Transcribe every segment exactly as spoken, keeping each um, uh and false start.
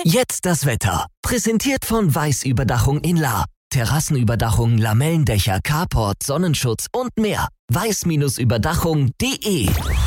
Jetzt das Wetter. Präsentiert von Weiß-Überdachung in Lahr. Terrassenüberdachung, Lamellendächer, Carport, Sonnenschutz und mehr. weiß Überdachung punkt de.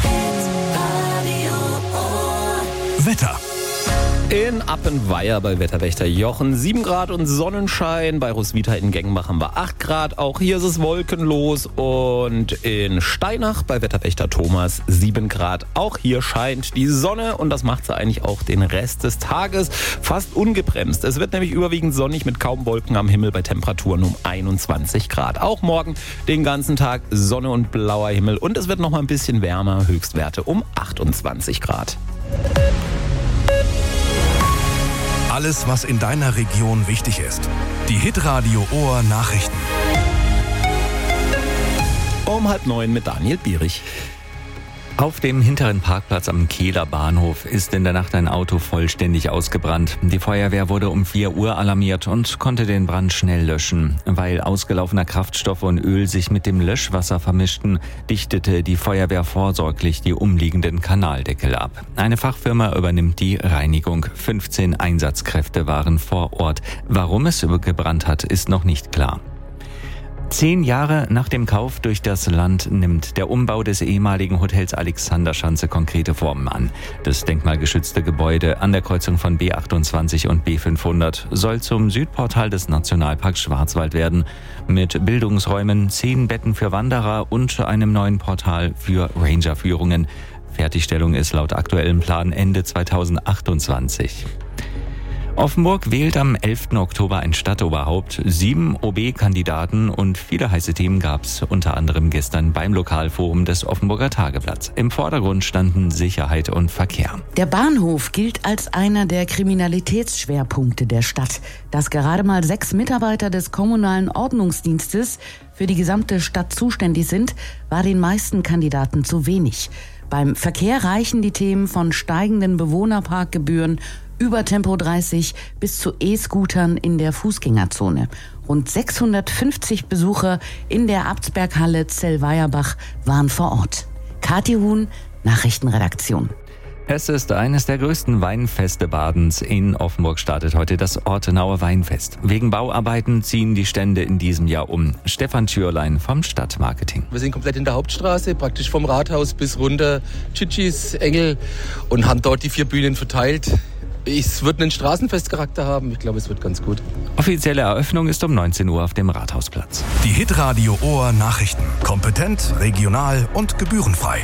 Wetter. In Appenweier bei Wetterwächter Jochen sieben Grad und Sonnenschein. Bei Roswitha in Gengenbach haben wir acht Grad. Auch hier ist es wolkenlos. Und in Steinach bei Wetterwächter Thomas sieben Grad. Auch hier scheint die Sonne und das macht sie eigentlich auch den Rest des Tages fast ungebremst. Es wird nämlich überwiegend sonnig mit kaum Wolken am Himmel bei Temperaturen um einundzwanzig Grad. Auch morgen den ganzen Tag Sonne und blauer Himmel. Und es wird noch mal ein bisschen wärmer. Höchstwerte um achtundzwanzig Grad. Alles, was in deiner Region wichtig ist. Die Hitradio Ohr Nachrichten. Um halb neun mit Daniel Bierich. Auf dem hinteren Parkplatz am Kehler Bahnhof ist in der Nacht ein Auto vollständig ausgebrannt. Die Feuerwehr wurde um vier Uhr alarmiert und konnte den Brand schnell löschen. Weil ausgelaufener Kraftstoff und Öl sich mit dem Löschwasser vermischten, dichtete die Feuerwehr vorsorglich die umliegenden Kanaldeckel ab. Eine Fachfirma übernimmt die Reinigung. fünfzehn Einsatzkräfte waren vor Ort. Warum es gebrannt hat, ist noch nicht klar. Zehn Jahre nach dem Kauf durch das Land nimmt der Umbau des ehemaligen Hotels Alexanderschanze konkrete Formen an. Das denkmalgeschützte Gebäude an der Kreuzung von B achtundzwanzig und B fünfhundert soll zum Südportal des Nationalparks Schwarzwald werden. Mit Bildungsräumen, zehn Betten für Wanderer und einem neuen Portal für Rangerführungen. Fertigstellung ist laut aktuellem Plan Ende zweitausendachtundzwanzig. Offenburg wählt am elften Oktober ein Stadtoberhaupt. Sieben O B-Kandidaten und viele heiße Themen gab es unter anderem gestern beim Lokalforum des Offenburger Tageblatts. Im Vordergrund standen Sicherheit und Verkehr. Der Bahnhof gilt als einer der Kriminalitätsschwerpunkte der Stadt. Dass gerade mal sechs Mitarbeiter des kommunalen Ordnungsdienstes für die gesamte Stadt zuständig sind, war den meisten Kandidaten zu wenig. Beim Verkehr reichen die Themen von steigenden Bewohnerparkgebühren über Tempo dreißig bis zu E-Scootern in der Fußgängerzone. Rund sechshundertfünfzig Besucher in der Abtsberghalle Zellweierbach waren vor Ort. Kathi Huhn, Nachrichtenredaktion. Es ist eines der größten Weinfeste Badens. In Offenburg startet heute das Ortenauer Weinfest. Wegen Bauarbeiten ziehen die Stände in diesem Jahr um. Stefan Schürlein vom Stadtmarketing. Wir sind komplett in der Hauptstraße, praktisch vom Rathaus bis runter, Tschitschis, Engel, und haben dort die vier Bühnen verteilt. Es wird einen Straßenfestcharakter haben. Ich glaube, es wird ganz gut. Offizielle Eröffnung ist um neunzehn Uhr auf dem Rathausplatz. Die Hitradio Ohr Nachrichten. Kompetent, regional und gebührenfrei.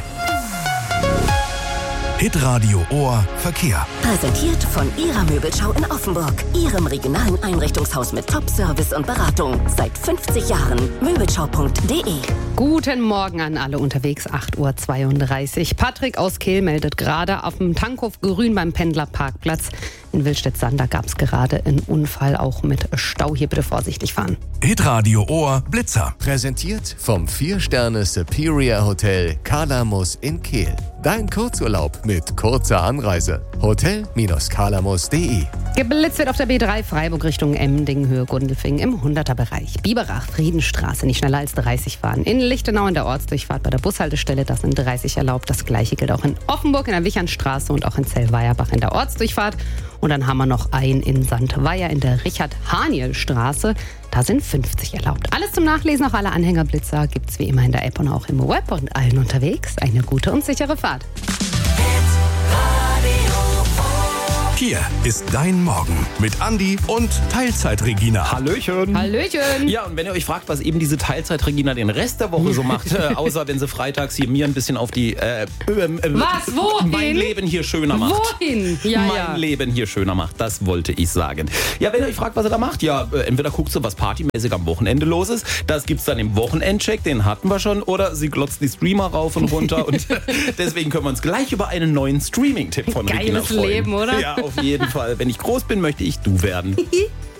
Hitradio Ohr Verkehr. Präsentiert von Ihrer Möbelschau in Offenburg. Ihrem regionalen Einrichtungshaus mit Top-Service und Beratung. Seit fünfzig Jahren. Möbelschau punkt de. Guten Morgen an alle unterwegs, acht Uhr zweiunddreißig. Patrick aus Kehl meldet gerade auf dem Tankhof Grün beim Pendlerparkplatz. In Wildstedt-Sander gab es gerade einen Unfall, auch mit Stau. Hier bitte vorsichtig fahren. Hitradio Ohr Blitzer. Präsentiert vom vier Sterne Superior Hotel Kalamus in Kehl. Dein Kurzurlaub mit kurzer Anreise. hotel Kalamus punkt de. Geblitzt wird auf der B drei Freiburg Richtung Emding, Höhe Gundelfing im hunderter Bereich. Biberach, Friedenstraße, nicht schneller als dreißig fahren. In Lichtenau in der Ortsdurchfahrt bei der Bushaltestelle, das sind dreißig erlaubt. Das gleiche gilt auch in Offenburg in der Wichernstraße und auch in Zellweierbach in der Ortsdurchfahrt. Und dann haben wir noch einen in Sandweier in der Richard-Haniel-Straße. Da sind fünfzig erlaubt. Alles zum Nachlesen, auch alle Anhängerblitzer gibt's wie immer in der App und auch im Web und allen unterwegs. Eine gute und sichere Fahrt. Hier ist dein Morgen mit Andi und Teilzeit-Regina. Hallöchen. Hallöchen. Ja, und wenn ihr euch fragt, was eben diese Teilzeit-Regina den Rest der Woche so macht, äh, außer wenn sie freitags hier mir ein bisschen auf die äh, äh, äh, Was? Wohin? mein Leben hier schöner macht. Wohin? Ja, mein ja. Leben hier schöner macht, das wollte ich sagen. Ja, wenn ihr euch fragt, was er da macht, ja, äh, entweder guckt sie, was partymäßig am Wochenende los ist, das gibt's dann im Wochenendcheck, den hatten wir schon, oder sie glotzt die Streamer rauf und runter und deswegen können wir uns gleich über einen neuen Streaming-Tipp von Regina Geiles freuen. Leben, oder? Ja, auf jeden Fall. Wenn ich groß bin, möchte ich du werden.